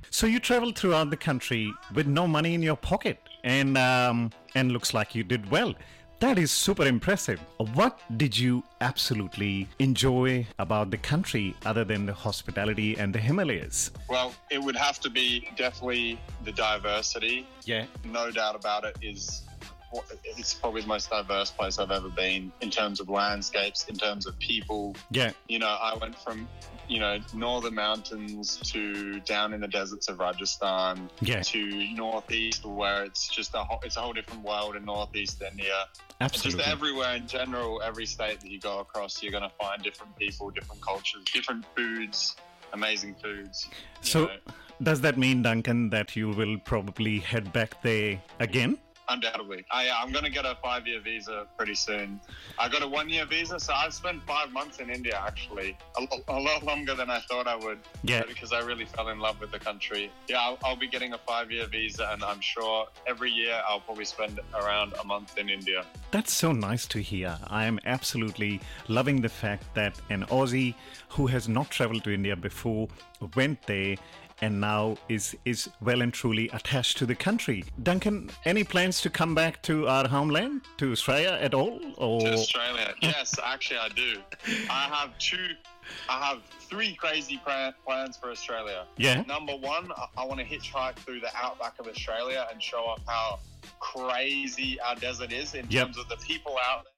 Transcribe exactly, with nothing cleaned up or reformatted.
So you traveled throughout the country with no money in your pocket, and um, and looks like you did well. That is super impressive. What did you absolutely enjoy about the country other than the hospitality and the Himalayas? Well, it would have to be definitely the diversity. Yeah. No doubt about it is it's probably the most diverse place I've ever been in terms of landscapes, in terms of people. Yeah. You know, I went from, you know, northern mountains to down in the deserts of Rajasthan yeah. to northeast where it's just a whole, it's a whole different world in northeast India. Absolutely. Just everywhere in general, every state that you go across, you're going to find different people, different cultures, different foods, amazing foods. So know. Does that mean, Duncan, that you will probably head back there again? Undoubtedly. I, I'm going to get a five-year visa pretty soon. I got a one-year visa, so I've spent five months in India, actually. A, lo- a lot longer than I thought I would. Yeah. Because I really fell in love with the country. Yeah, I'll, I'll be getting a five-year visa, and I'm sure every year I'll probably spend around a month in India. That's so nice to hear. I am absolutely loving the fact that an Aussie who has not traveled to India before went there and now is is well and truly attached to the country. Duncan, any plans to come back to our homeland, to Australia at all? Or to Australia? Yes, actually I do. I have two, I have three crazy pra- plans for Australia. Yeah. Number one, I, I want to hitchhike through the outback of Australia and show off how crazy our desert is in yep. terms of the people out there.